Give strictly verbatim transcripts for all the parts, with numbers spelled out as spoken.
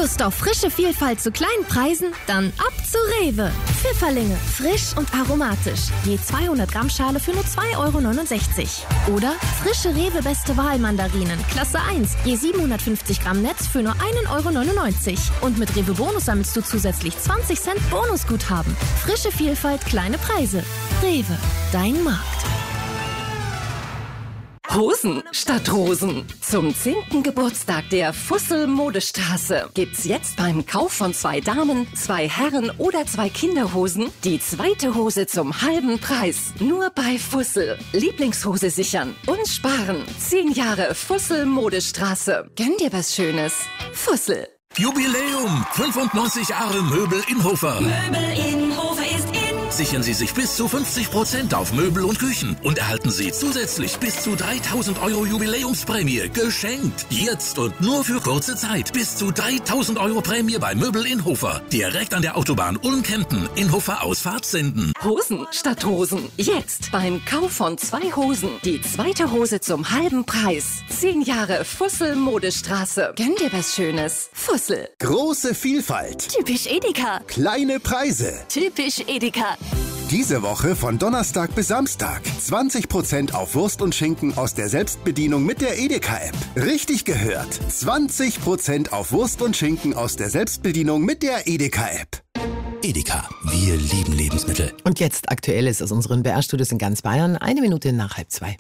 Lust auf frische Vielfalt zu kleinen Preisen? Dann ab zu Rewe. Pfifferlinge, frisch und aromatisch. Je zweihundert Gramm Schale für nur zwei Euro neunundsechzig. Oder frische Rewe Beste Wahl Mandarinen, Klasse eins. Je siebenhundertfünfzig Gramm Netz für nur ein Euro neunundneunzig. Und mit Rewe Bonus sammelst du zusätzlich zwanzig Cent Bonusguthaben. Frische Vielfalt, kleine Preise. Rewe, dein Markt. Hosen statt Rosen. Zum zehnten Geburtstag der Fussel Modestraße gibt's jetzt beim Kauf von zwei Damen, zwei Herren oder zwei Kinderhosen die zweite Hose zum halben Preis. Nur bei Fussel. Lieblingshose sichern und sparen. Zehn Jahre Fussel Modestraße. Gönn dir was Schönes. Fussel. Jubiläum! fünfundneunzig Jahre Möbel Inhofer. Möbel Inhofer ist in. Sichern Sie sich bis zu fünfzig Prozent auf Möbel und Küchen und erhalten Sie zusätzlich bis zu dreitausend Euro Jubiläumsprämie geschenkt. Jetzt und nur für kurze Zeit. Bis zu dreitausend Euro Prämie bei Möbel Inhofer. Direkt an der Autobahn Ulm-Kempten. Inhofer Ausfahrt Senden. Hosen statt Rosen. Jetzt beim Kauf von zwei Hosen die zweite Hose zum halben Preis. Zehn Jahre Fussel Modestraße. Gönn dir was Schönes. Fussel. Große Vielfalt. Typisch Edeka. Kleine Preise. Typisch Edeka. Diese Woche von Donnerstag bis Samstag. zwanzig Prozent auf Wurst und Schinken aus der Selbstbedienung mit der Edeka-App. Richtig gehört. zwanzig Prozent auf Wurst und Schinken aus der Selbstbedienung mit der Edeka-App. Edeka, wir lieben Lebensmittel. Und jetzt Aktuelles aus unseren B R-Studios in ganz Bayern. Eine Minute nach halb zwei.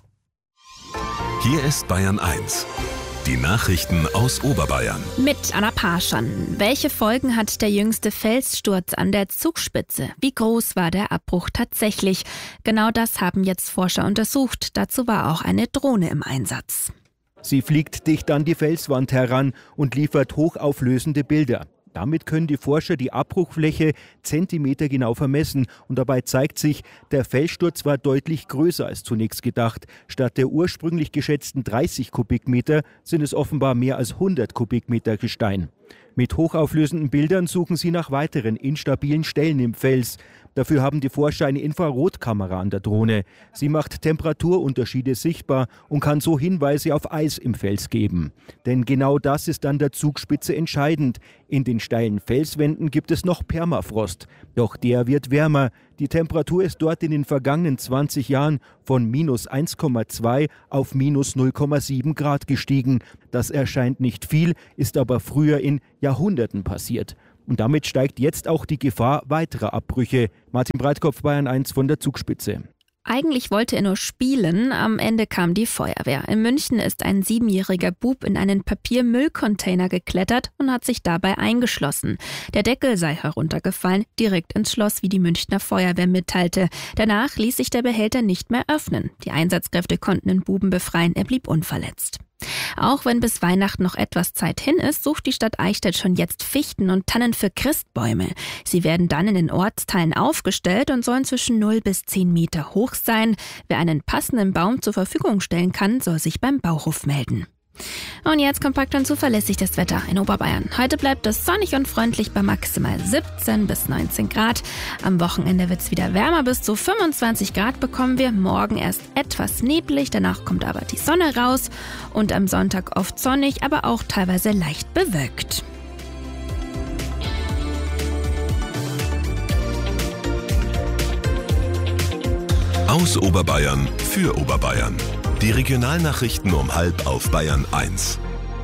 Hier ist Bayern eins. Die Nachrichten aus Oberbayern. Mit Anna Parschan. Welche Folgen hat der jüngste Felssturz an der Zugspitze? Wie groß war der Abbruch tatsächlich? Genau das haben jetzt Forscher untersucht. Dazu war auch eine Drohne im Einsatz. Sie fliegt dicht an die Felswand heran und liefert hochauflösende Bilder. Damit können die Forscher die Abbruchfläche zentimetergenau vermessen und dabei zeigt sich, der Felssturz war deutlich größer als zunächst gedacht. Statt der ursprünglich geschätzten dreißig Kubikmeter sind es offenbar mehr als hundert Kubikmeter Gestein. Mit hochauflösenden Bildern suchen sie nach weiteren instabilen Stellen im Fels. Dafür haben die Forscher eine Infrarotkamera an der Drohne. Sie macht Temperaturunterschiede sichtbar und kann so Hinweise auf Eis im Fels geben. Denn genau das ist an der Zugspitze entscheidend. In den steilen Felswänden gibt es noch Permafrost. Doch der wird wärmer. Die Temperatur ist dort in den vergangenen zwanzig Jahren von minus eins Komma zwei auf minus null Komma sieben Grad gestiegen. Das erscheint nicht viel, ist aber früher in Jahrhunderten passiert. Und damit steigt jetzt auch die Gefahr weiterer Abbrüche. Martin Breitkopf, Bayern eins von der Zugspitze. Eigentlich wollte er nur spielen, am Ende kam die Feuerwehr. In München ist ein siebenjähriger Bub in einen Papiermüllcontainer geklettert und hat sich dabei eingeschlossen. Der Deckel sei heruntergefallen, direkt ins Schloss, wie die Münchner Feuerwehr mitteilte. Danach ließ sich der Behälter nicht mehr öffnen. Die Einsatzkräfte konnten den Buben befreien, er blieb unverletzt. Auch wenn bis Weihnachten noch etwas Zeit hin ist, sucht die Stadt Eichstätt schon jetzt Fichten und Tannen für Christbäume. Sie werden dann in den Ortsteilen aufgestellt und sollen zwischen null bis zehn Meter hoch sein. Wer einen passenden Baum zur Verfügung stellen kann, soll sich beim Bauhof melden. Und jetzt kompakt und zuverlässig das Wetter in Oberbayern. Heute bleibt es sonnig und freundlich bei maximal siebzehn bis neunzehn Grad. Am Wochenende wird es wieder wärmer, bis zu fünfundzwanzig Grad bekommen wir. Morgen erst etwas neblig, danach kommt aber die Sonne raus. Und am Sonntag oft sonnig, aber auch teilweise leicht bewölkt. Aus Oberbayern für Oberbayern. Die Regionalnachrichten um halb auf Bayern eins.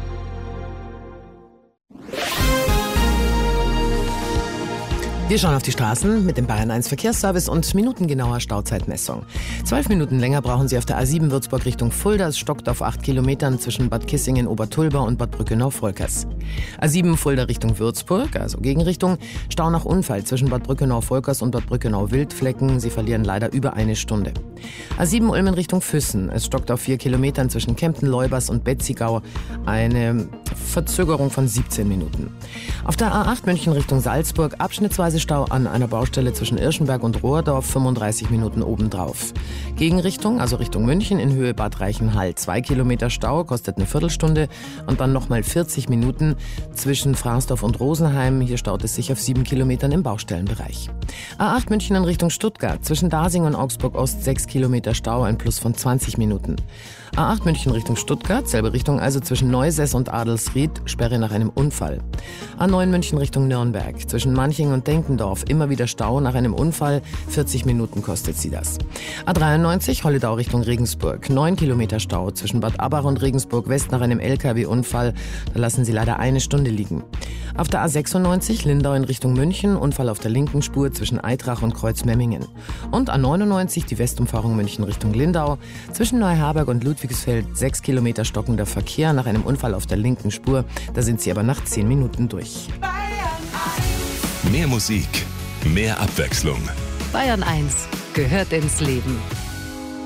Wir schauen auf die Straßen mit dem Bayern eins Verkehrsservice und minutengenauer Stauzeitmessung. Zwölf Minuten länger brauchen Sie auf der A sieben Würzburg Richtung Fulda. Es stockt auf acht Kilometern zwischen Bad Kissingen, Obertulba und Bad Brückenau-Volkers. A sieben Fulda Richtung Würzburg, also Gegenrichtung. Stau nach Unfall zwischen Bad Brückenau-Volkers und Bad Brückenau-Wildflecken. Sie verlieren leider über eine Stunde. A sieben Ulm in Richtung Füssen. Es stockt auf vier Kilometern zwischen Kempten, Leubers und Betzigau. Eine Verzögerung von siebzehn Minuten. Auf der A acht München Richtung Salzburg abschnittsweise Stau an einer Baustelle zwischen Irschenberg und Rohrdorf, fünfunddreißig Minuten obendrauf. Gegenrichtung, also Richtung München in Höhe Bad Reichenhall. Zwei Kilometer Stau, kostet eine Viertelstunde und dann nochmal vierzig Minuten zwischen Fransdorf und Rosenheim. Hier staut es sich auf sieben Kilometern im Baustellenbereich. A acht München in Richtung Stuttgart, zwischen Dasing und Augsburg Ost sechs Kilometer Stau, ein Plus von zwanzig Minuten. A acht München Richtung Stuttgart, selbe Richtung also zwischen Neusäß und Adelsberg. Wilmersried, Sperre nach einem Unfall. A neun München Richtung Nürnberg. Zwischen Manching und Denkendorf immer wieder Stau nach einem Unfall. vierzig Minuten kostet sie das. A dreiundneunzig Holledau Richtung Regensburg. neun Kilometer Stau zwischen Bad Abbach und Regensburg West nach einem L K W-Unfall. Da lassen sie leider eine Stunde liegen. Auf der A sechsundneunzig Lindau in Richtung München. Unfall auf der linken Spur zwischen Eitrach und Kreuzmemmingen. Und A neunundneunzig die Westumfahrung München Richtung Lindau. Zwischen Neuharberg und Ludwigsfeld sechs Kilometer stockender Verkehr nach einem Unfall auf der linken Spur. Da sind sie aber nach zehn Minuten durch. Mehr Musik, mehr Abwechslung. Bayern eins gehört ins Leben.